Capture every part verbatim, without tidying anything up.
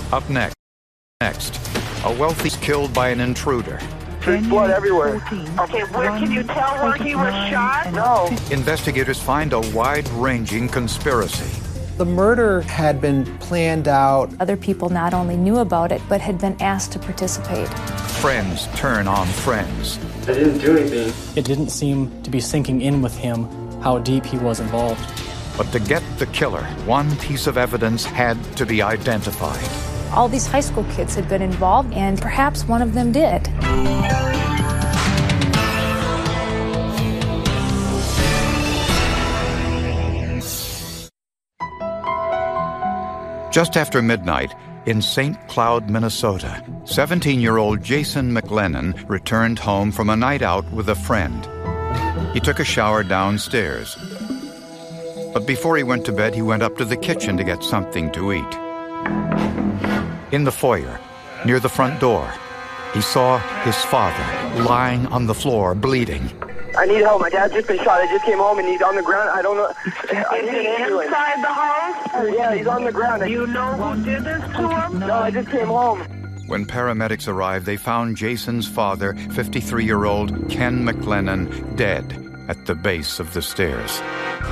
Up next, next, a wealthy killed by an intruder. There's blood everywhere. Okay, where can you tell where he was shot? No. Investigators find a wide-ranging conspiracy. The murder had been planned out. Other people not only knew about it, but had been asked to participate. Friends turn on friends. I didn't do anything. It didn't seem to be sinking in with him how deep he was involved. But to get the killer, one piece of evidence had to be identified. All these high school kids had been involved, and perhaps one of them did. Just after midnight, in Saint Cloud, Minnesota, seventeen-year-old Jason McLennan returned home from a night out with a friend. He took a shower downstairs. But before he went to bed, he went up to the kitchen to get something to eat. In the foyer, near the front door, he saw his father lying on the floor, bleeding. I need help. My dad's just been shot. I just came home and he's on the ground. I don't know. I Is need he an ambulance. inside the house? Yeah, he's on the ground. Do you know who did this to him? No, I just came home. When paramedics arrived, they found Jason's father, fifty-three-year-old Ken McLennan, dead at the base of the stairs.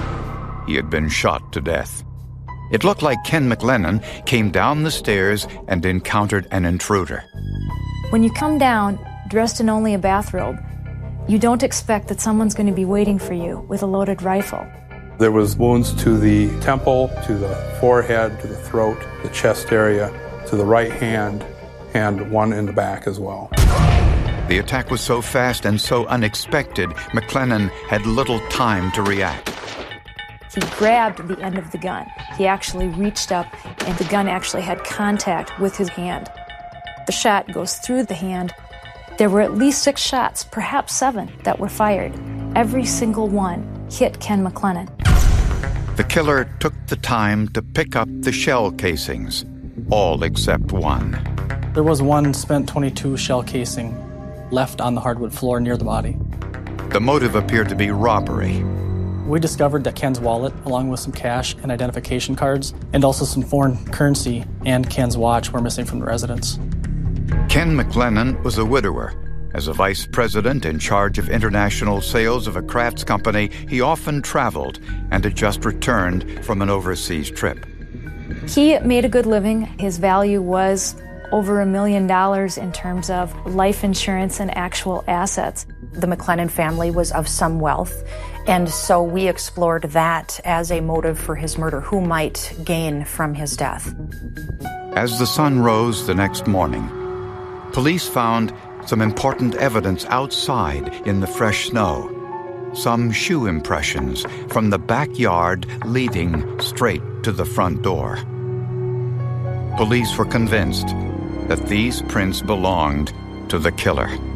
He had been shot to death. It looked like Ken McLennan came down the stairs and encountered an intruder. When you come down, dressed in only a bathrobe, you don't expect that someone's going to be waiting for you with a loaded rifle. There was wounds to the temple, to the forehead, to the throat, the chest area, to the right hand, and one in the back as well. The attack was so fast and so unexpected, McLennan had little time to react. He grabbed the end of the gun. He actually reached up, and the gun actually had contact with his hand. The shot goes through the hand. There were at least six shots, perhaps seven, that were fired. Every single one hit Ken McLennan. The killer took the time to pick up the shell casings, all except one. There was one spent twenty-two shell casing left on the hardwood floor near the body. The motive appeared to be robbery. We discovered that Ken's wallet, along with some cash and identification cards, and also some foreign currency and Ken's watch were missing from the residence. Ken McLennan was a widower. As a vice president in charge of international sales of a crafts company, he often traveled and had just returned from an overseas trip. He made a good living. His value was over a million dollars in terms of life insurance and actual assets. The McLennan family was of some wealth, and so we explored that as a motive for his murder. Who might gain from his death? As the sun rose the next morning, police found some important evidence outside in the fresh snow. Some shoe impressions from the backyard leading straight to the front door. Police were convinced that these prints belonged to the killer.